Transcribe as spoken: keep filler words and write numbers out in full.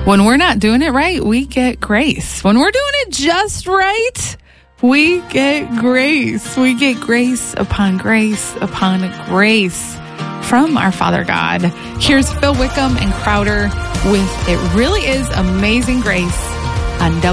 When we're not doing it right, we get grace. When we're doing it just right, we get grace. We get grace upon grace upon grace from our Father God. Here's Phil Wickham and Crowder with It Really Is Amazing Grace on W.